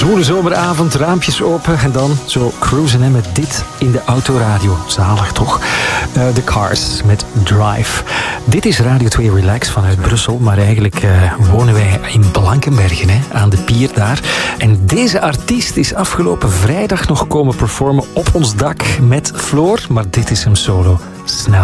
zwoele zomeravond, raampjes open en dan zo cruisen hè, met dit in de autoradio. Zalig toch? The Cars met Drive. Dit is Radio 2 Relax vanuit Brussel, maar eigenlijk wonen wij in Blankenbergen, hè, aan de pier daar. En deze artiest is afgelopen vrijdag nog komen performen op ons dak met Floor, maar dit is hem solo. Snel.